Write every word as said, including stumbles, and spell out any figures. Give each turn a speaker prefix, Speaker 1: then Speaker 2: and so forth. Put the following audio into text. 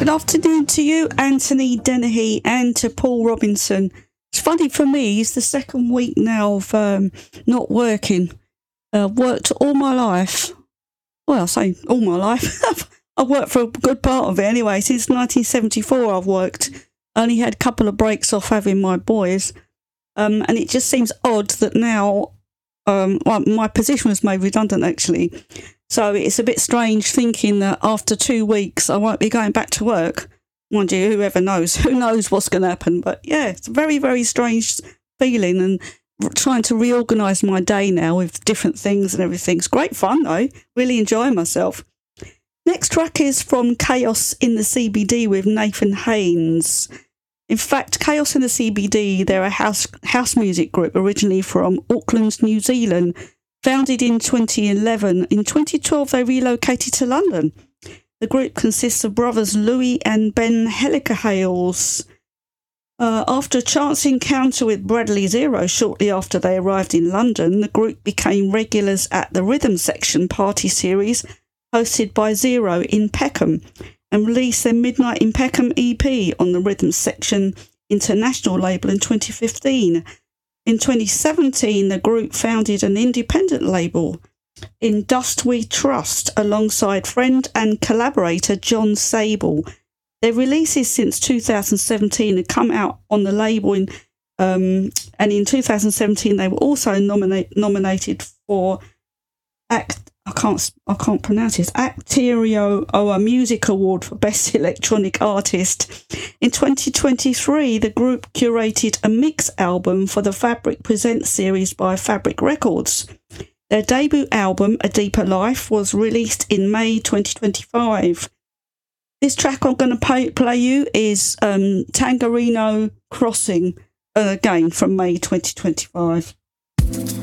Speaker 1: Good afternoon to you, Anthony Dennehy, and to Paul Robinson. It's funny for me, it's the second week now of um, not working. Uh, worked all my life. Well, I say all my life. I've worked for a good part of it anyway. Since nineteen seventy-four I've worked. Only had a couple of breaks off having my boys. Um, and it just seems odd that now um, well, my position was made redundant, actually. So it's a bit strange thinking that after two weeks I won't be going back to work. Mind you, whoever knows, who knows what's going to happen. But yeah, it's a very, very strange feeling, and trying to reorganise my day now with different things and everything. It's great fun though, really enjoying myself. Next track is from Chaos in the C B D with Nathan Haynes. In fact, Chaos in the C B D, they're a house house music group originally from Auckland, New Zealand. Founded in twenty eleven, in twenty twelve they relocated to London. The group consists of brothers Louis and Ben Helicahales. Uh, after a chance encounter with Bradley Zero shortly after they arrived in London, the group became regulars at the Rhythm Section party series hosted by Zero in Peckham, and released their Midnight in Peckham E P on the Rhythm Section international label in twenty fifteen. In twenty seventeen, the group founded an independent label, In Dust We Trust, alongside friend and collaborator John Sable. Their releases since two thousand seventeen had come out on the label, in, um, and in two thousand seventeen they were also nominate, nominated for Act. I can't. I can't pronounce it. Acterio Oa Music Award for Best Electronic Artist. In twenty twenty-three, the group curated a mix album for the Fabric Presents series by Fabric Records. Their debut album, A Deeper Life, was released in May twenty twenty-five. This track I'm going to play, play you is um, Tangerino Crossing, uh, again from May twenty twenty-five.